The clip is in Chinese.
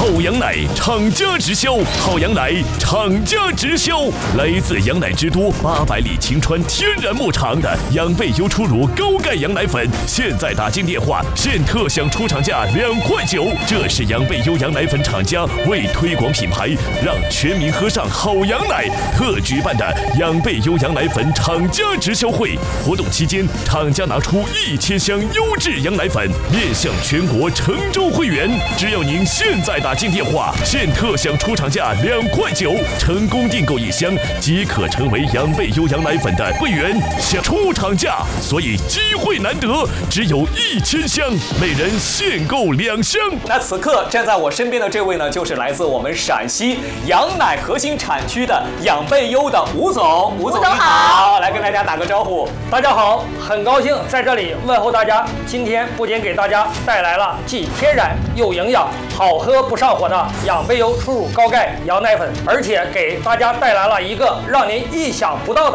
好羊奶厂家直销，好羊奶厂家直销，来自羊奶之都800里晴川天然牧场的养贝优初乳高钙羊奶粉，现在打进电话现特享出厂价2块9，这是养贝优羊奶粉厂家为推广品牌，让全民喝上好羊奶特举办的养贝优羊奶粉厂家直销会。活动期间，厂家拿出1000箱优质羊奶粉面向全国诚州会员，只要您现在打进电话，现特享出厂价2块9，成功订购1箱即可成为养贝优羊奶粉的会员，享出厂价，所以机会难得，只有1000箱，每人限购2箱。 那此刻站在我身边的这位呢，就是来自我们陕西羊奶核心产区的养贝优的吴总。吴总你好，来跟大家打个招呼。 大家好，很高兴在这里问候大家。今天不仅给大家带来了既天然又营养、好喝不上火的养贝优初乳高钙羊奶粉，而且给大家带来了一个让您意想不到的